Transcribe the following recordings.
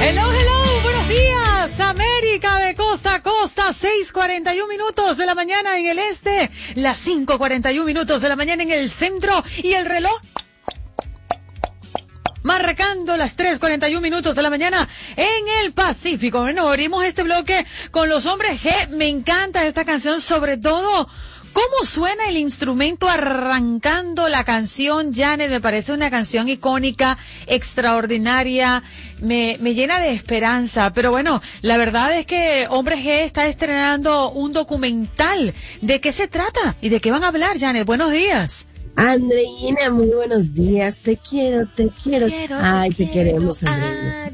Hello, hello, buenos días, América de costa a costa, 6:41 minutos de la mañana en el este, las 5:41 minutos de la mañana en el centro y el reloj marcando las 3:41 minutos de la mañana en el Pacífico. Bueno, abrimos este bloque con los hombres G. Me encanta esta canción, sobre todo cómo suena el instrumento arrancando la canción, Janet. Me parece una canción icónica, extraordinaria, me llena de esperanza. Pero bueno, la verdad es que Hombres G está estrenando un documental. ¿De qué se trata? ¿Y de qué van a hablar, Janet? Buenos días. Andreina, muy buenos días, te quiero. Ay, te queremos, Andreina.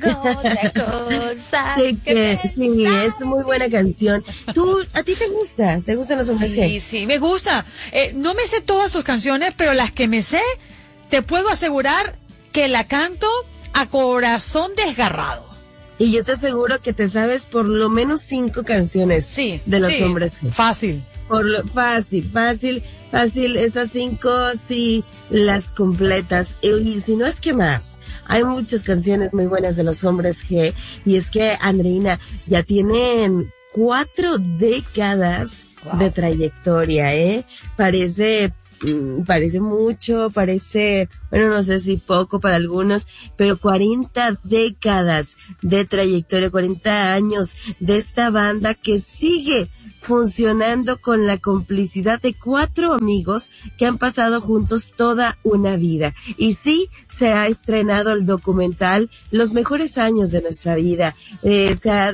Sí, es muy buena canción. ¿A ti te gusta? ¿Te gustan los hombres G? Sí, me gusta. No me sé todas sus canciones, pero las que me sé, te puedo asegurar que la canto a corazón desgarrado. Y yo te aseguro que te sabes por lo menos 5 canciones de los hombres G. Fácil. Fácil, estas 5 sí las completas. Y si no es que más, hay muchas canciones muy buenas de los hombres G. Y es que, Andreina, ya tienen 4 décadas de trayectoria, Parece mucho, bueno, no sé si poco para algunos, pero 40 décadas de trayectoria, 40 años de esta banda que sigue funcionando con la complicidad de 4 amigos que han pasado juntos toda una vida. Y sí, se ha estrenado el documental Los mejores años de nuestra vida. Se ha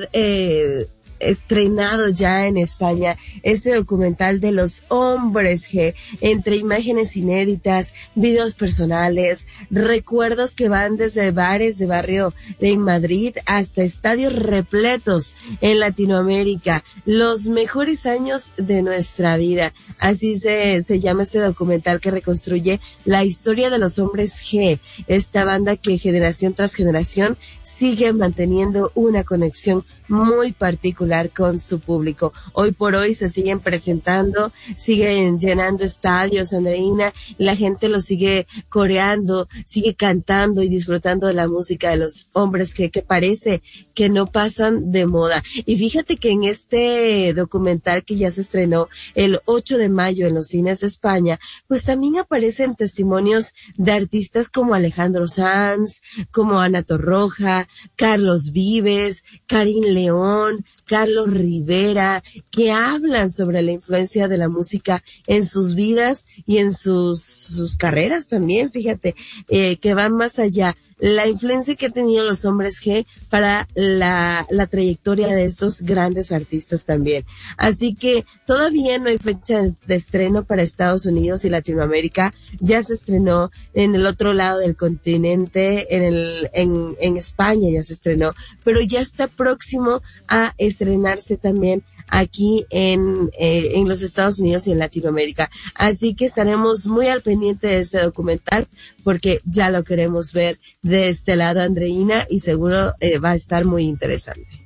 estrenado ya en España este documental de los hombres G, entre imágenes inéditas, videos personales, recuerdos que van desde bares de barrio en Madrid hasta estadios repletos en Latinoamérica. Los mejores años de nuestra vida. Así se llama este documental que reconstruye la historia de los hombres G, esta banda que generación tras generación sigue manteniendo una conexión muy particular con su público. Hoy por hoy se siguen presentando, siguen llenando estadios, Andreina, la gente los sigue coreando, sigue cantando y disfrutando de la música de los hombres que parece que no pasan de moda. Y fíjate que en este documental que ya se estrenó el 8 de mayo en los cines de España, pues también aparecen testimonios de artistas como Alejandro Sanz, como Ana Torroja, Carlos Vives, Karin León, Carlos Rivera, que hablan sobre la influencia de la música en sus vidas y en sus carreras también, fíjate, que van más allá. La influencia que han tenido los hombres G para la trayectoria de estos grandes artistas también. Así que todavía no hay fecha de estreno para Estados Unidos y Latinoamérica. Ya se estrenó en el otro lado del continente, en España ya se estrenó, pero ya está próximo a estrenarse también aquí en los Estados Unidos y en Latinoamérica. Así que estaremos muy al pendiente de este documental porque ya lo queremos ver de este lado, Andreina, y seguro va a estar muy interesante.